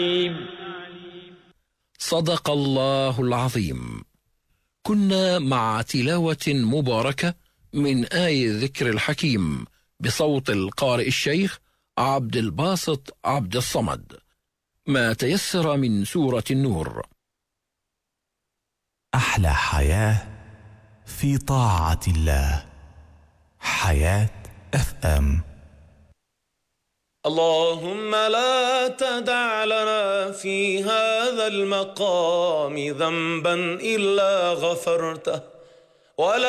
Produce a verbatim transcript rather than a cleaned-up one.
صدق الله العظيم. كنا مع تلاوة مباركة من آي الذكر الحكيم بصوت القارئ الشيخ عبد الباسط عبد الصمد، ما تيسر من سورة النور. أحلى حياة في طاعة الله. حياة اف ام. اللهم لا تدع لنا في هذا المقام ذنبا إلا غفرته، ولا